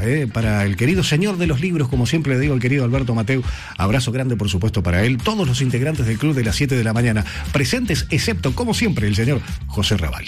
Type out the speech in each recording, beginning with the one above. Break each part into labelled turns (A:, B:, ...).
A: para el querido señor de los libros, como siempre le digo, el querido Alberto Mateu. Abrazo grande, por supuesto, para él. Todos los integrantes del club de las 7 de la mañana presentes, excepto, como siempre, el señor José Ravalli.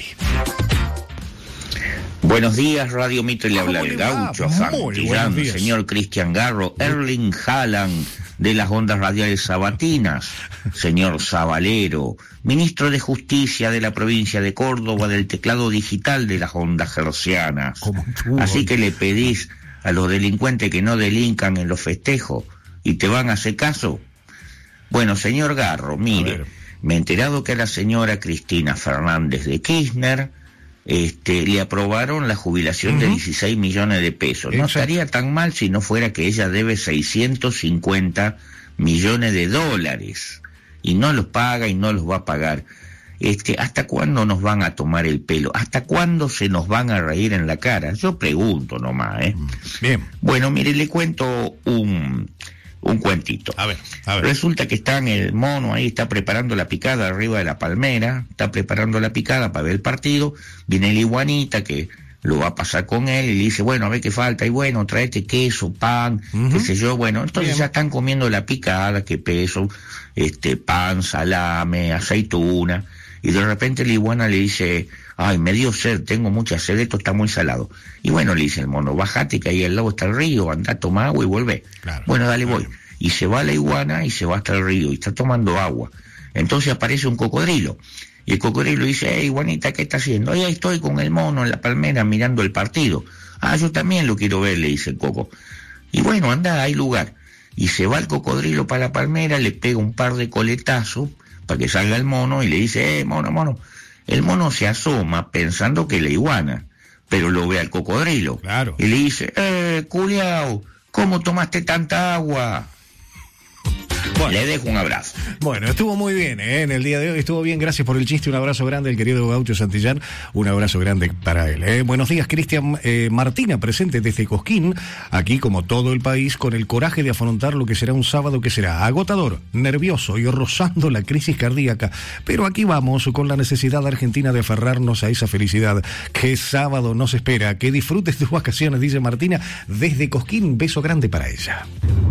B: Buenos días, Radio Mitre, le habla el Gaucho Santillán, señor Cristian Garro, Erling Haaland de las ondas radiales sabatinas, señor Zabalero, ministro de Justicia de la provincia de Córdoba, del teclado digital de las ondas hercianas. Así que le pedís a los delincuentes que no delincan en los festejos y te van a hacer caso. Bueno, señor Garro, mire, me he enterado que a la señora Cristina Fernández de Kirchner le aprobaron la jubilación de 16 millones de pesos. No estaría tan mal si no fuera que ella debe 650 millones de dólares y no los paga y no los va a pagar. ¿Hasta cuándo nos van a tomar el pelo? ¿Hasta cuándo se nos van a reír en la cara? Yo pregunto nomás,
A: Bien.
B: Bueno, mire, le cuento un cuentito. A ver. Resulta que está en el mono ahí, está preparando la picada arriba de la palmera, está preparando la picada para ver el partido, viene la iguanita que lo va a pasar con él y le dice, bueno, a ver qué falta, y bueno, tráete queso, pan, qué sé yo, bueno, entonces ya están comiendo la picada, qué peso, pan, salame, aceituna, y de repente la iguana le dice, ay, me dio sed, tengo mucha sed, esto está muy salado. Y bueno, le dice el mono, bajate que ahí al lado está el río, andá a tomar agua y volvé. Claro, bueno, dale, voy. Y se va la iguana y se va hasta el río y está tomando agua. Entonces aparece un cocodrilo. Y el cocodrilo dice, iguanita, ¿qué está haciendo? Ahí estoy con el mono en la palmera mirando el partido. Ah, yo también lo quiero ver, le dice el coco. Y bueno, anda, hay lugar. Y se va el cocodrilo para la palmera, le pega un par de coletazos para que salga el mono y le dice, mono. El mono se asoma pensando que la iguana, pero lo ve al cocodrilo. Claro. Y le dice, culiao, ¿cómo tomaste tanta agua? Bueno, le dejo un abrazo.
A: Bueno, estuvo muy bien, en el día de hoy estuvo bien, gracias por el chiste, un abrazo grande al querido Gaucho Santillán, un abrazo grande para él. Buenos días, Cristian. Martina, presente desde Cosquín, aquí como todo el país, con el coraje de afrontar lo que será un sábado que será agotador, nervioso y rozando la crisis cardíaca, pero aquí vamos con la necesidad argentina de aferrarnos a esa felicidad. Que sábado nos espera, que disfrutes tus vacaciones, dice Martina desde Cosquín, beso grande para ella.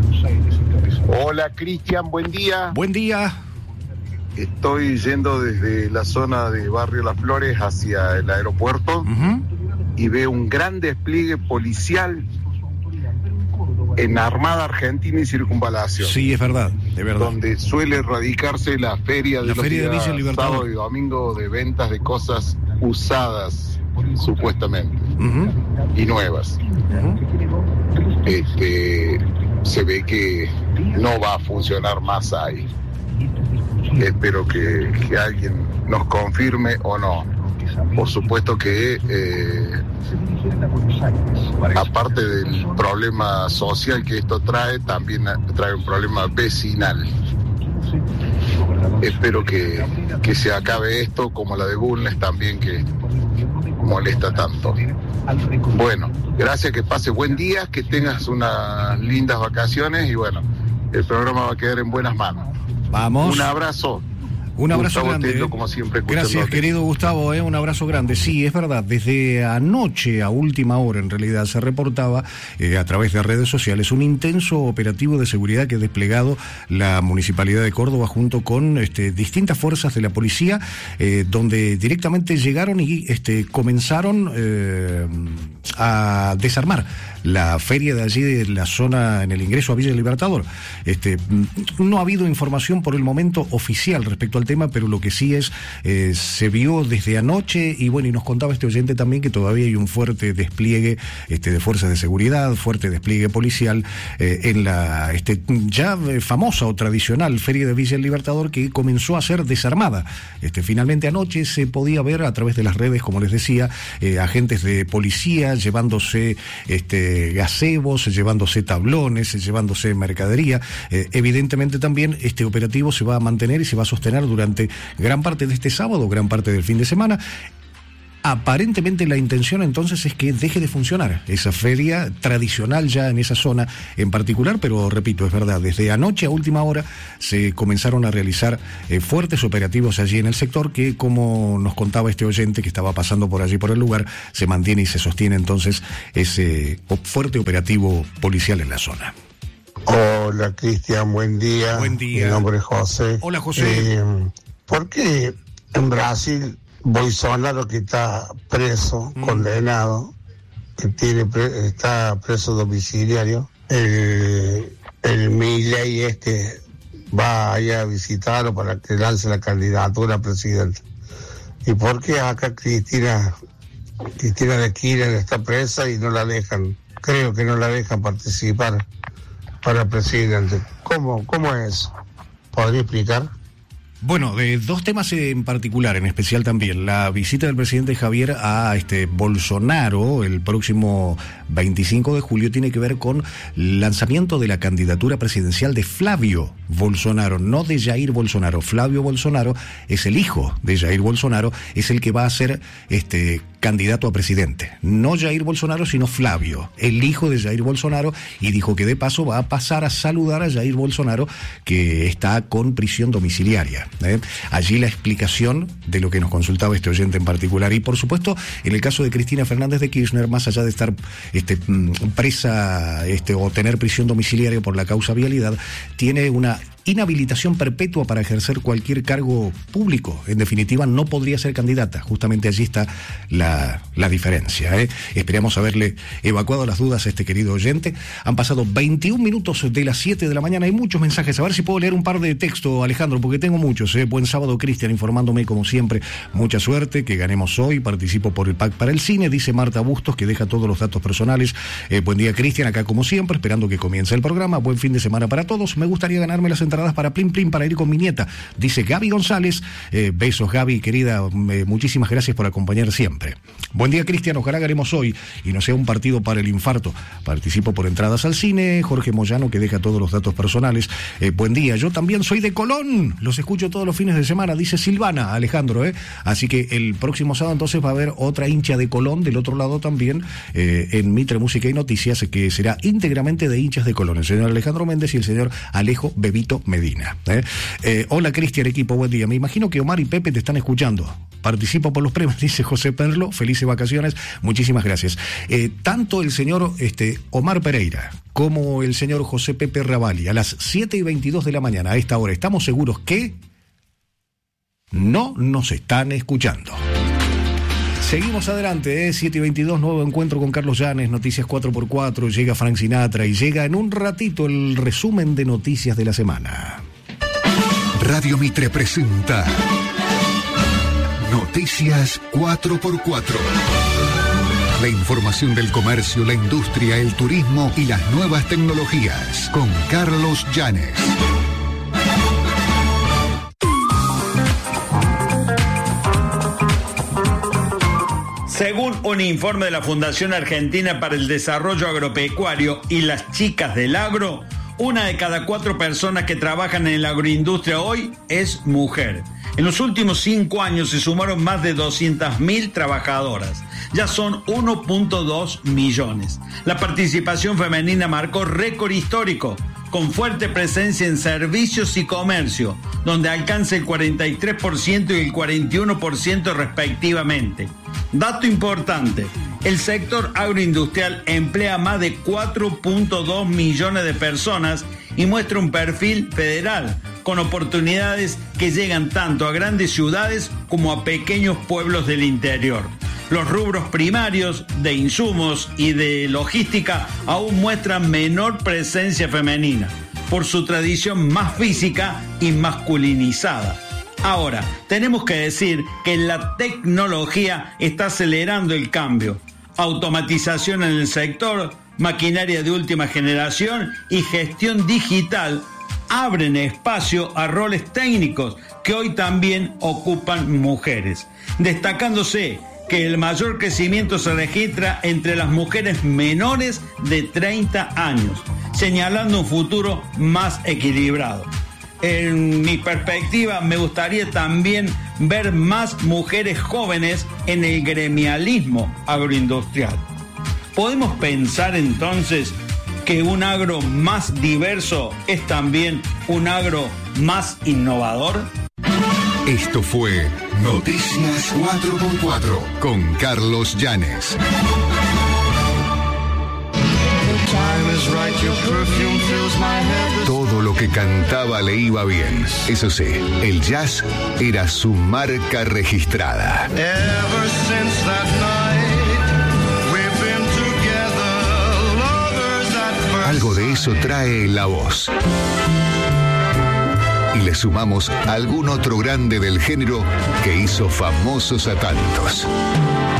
C: Hola Cristian, buen día.
A: Buen día.
C: Estoy yendo desde la zona de Barrio Las Flores hacia el aeropuerto y veo un gran despliegue policial en Armada Argentina y Circunvalación.
A: Sí, es verdad.
C: Donde suele radicarse la feria de los días sábado y domingo de ventas de cosas usadas, supuestamente, y nuevas. Se ve que no va a funcionar más ahí. Espero que alguien nos confirme o no. Por supuesto que aparte del problema social que esto trae, también trae un problema vecinal. Espero que se acabe esto, como la de Bulnes también, que molesta tanto. Bueno, gracias, que pase buen día, que tengas unas lindas vacaciones y bueno, el programa va a quedar en buenas manos.
A: Vamos.
C: Un abrazo.
A: Un abrazo
C: Gustavo
A: grande.
C: Tendo, como siempre,
A: gracias, querido Gustavo, un abrazo grande. Sí, es verdad, desde anoche a última hora, en realidad, se reportaba a través de redes sociales un intenso operativo de seguridad que ha desplegado la Municipalidad de Córdoba junto con distintas fuerzas de la policía, donde directamente llegaron y comenzaron a desarmar la feria de allí, de la zona, en el ingreso a Villa Libertador. No ha habido información por el momento oficial respecto al tema, pero lo que sí es, se vio desde anoche, y bueno, y nos contaba este oyente también que todavía hay un fuerte despliegue de fuerzas de seguridad, fuerte despliegue policial en la ya famosa o tradicional feria de Villa Libertador, que comenzó a ser desarmada. Finalmente anoche se podía ver a través de las redes, como les decía, agentes de policía llevándose gazebos, llevándose tablones, llevándose mercadería. Evidentemente también este operativo se va a mantener y se va a sostener durante gran parte de este sábado, gran parte del fin de semana. Aparentemente la intención entonces es que deje de funcionar esa feria tradicional ya en esa zona en particular, pero repito, es verdad, desde anoche a última hora se comenzaron a realizar fuertes operativos allí en el sector que, como nos contaba este oyente que estaba pasando por allí por el lugar, se mantiene y se sostiene entonces ese fuerte operativo policial en la zona.
D: Hola Cristian, buen día.
A: Buen día.
D: Mi nombre es José.
A: Hola José.
D: ¿Por qué en Brasil Bolsonaro, que está preso, condenado, que está preso domiciliario, el Milei va allá a visitarlo para que lance la candidatura a presidente? ¿Y por qué acá Cristina de Kirchner está presa y no la dejan? Creo que no la dejan participar para presidente. ¿Cómo es? ¿Podría explicar?
A: Bueno, de dos temas en particular, en especial también la visita del presidente Javier a Bolsonaro el próximo 25 de julio tiene que ver con el lanzamiento de la candidatura presidencial de Flavio Bolsonaro, no de Jair Bolsonaro. Flavio Bolsonaro es el hijo de Jair Bolsonaro, es el que va a ser candidato a presidente. No Jair Bolsonaro, sino Flavio, el hijo de Jair Bolsonaro, y dijo que de paso va a pasar a saludar a Jair Bolsonaro, que está con prisión domiciliaria. Allí la explicación de lo que nos consultaba este oyente en particular. Y por supuesto, en el caso de Cristina Fernández de Kirchner, más allá de estar presa o tener prisión domiciliaria por la causa vialidad, tiene una inhabilitación perpetua para ejercer cualquier cargo público. En definitiva, no podría ser candidata. Justamente allí está la diferencia. Esperamos haberle evacuado las dudas a este querido oyente. Han pasado 21 minutos de las 7 de la mañana. Hay muchos mensajes. A ver si puedo leer un par de textos, Alejandro, porque tengo muchos. Buen sábado, Cristian, informándome como siempre. Mucha suerte, que ganemos hoy. Participo por el PAC para el cine, dice Marta Bustos, que deja todos los datos personales. Buen día, Cristian, acá como siempre, esperando que comience el programa. Buen fin de semana para todos. Me gustaría ganarme las entradas para Plim Plim para ir con mi nieta, dice Gaby González. Besos, Gaby, querida, muchísimas gracias por acompañar siempre. Buen día, Cristian, ojalá ganemos hoy y no sea un partido para el infarto. Participo por entradas al cine. Jorge Moyano, que deja todos los datos personales. Buen día, yo también soy de Colón, los escucho todos los fines de semana, dice Silvana, Alejandro, así que el próximo sábado entonces va a haber otra hincha de Colón del otro lado también, en Mitre Música y Noticias, que será íntegramente de hinchas de Colón, el señor Alejandro Méndez y el señor Alejo Bebito Medina. Hola Cristian, equipo, buen día. Me imagino que Omar y Pepe te están escuchando. Participo por los premios, dice José Perlo. Felices vacaciones, muchísimas gracias. Tanto el señor Omar Pereira como el señor José Pepe Ravalli, a las 7:22 de la mañana, a esta hora, estamos seguros que no nos están escuchando. Seguimos adelante, 7:22, nuevo encuentro con Carlos Llanes, Noticias 4x4, llega Frank Sinatra y llega en un ratito el resumen de noticias de la semana.
E: Radio Mitre presenta Noticias 4x4. La información del comercio, la industria, el turismo y las nuevas tecnologías con Carlos Llanes.
F: Según un informe de la Fundación Argentina para el Desarrollo Agropecuario y las Chicas del Agro, 1 de cada 4 personas que trabajan en la agroindustria hoy es mujer. En los últimos 5 años se sumaron más de 200.000 trabajadoras. Ya son 1.2 millones. La participación femenina marcó récord histórico, con fuerte presencia en servicios y comercio, donde alcanza el 43% y el 41% respectivamente. Dato importante, el sector agroindustrial emplea más de 4.2 millones de personas y muestra un perfil federal, con oportunidades que llegan tanto a grandes ciudades como a pequeños pueblos del interior. Los rubros primarios de insumos y de logística aún muestran menor presencia femenina, por su tradición más física y masculinizada. Ahora, tenemos que decir que la tecnología está acelerando el cambio. Automatización en el sector, maquinaria de última generación y gestión digital abren espacio a roles técnicos que hoy también ocupan mujeres, destacándose que el mayor crecimiento se registra entre las mujeres menores de 30 años, señalando un futuro más equilibrado. en mi perspectiva, me gustaría también ver más mujeres jóvenes en el gremialismo agroindustrial. ¿Podemos pensar entonces que un agro más diverso es también un agro más innovador?
E: Esto fue Noticias 4x4 con Carlos Llanes. Todo lo que cantaba le iba bien. Eso sí, el jazz era su marca registrada. Algo de eso trae La Voz. Y le sumamos algún otro grande del género que hizo famosos a tantos.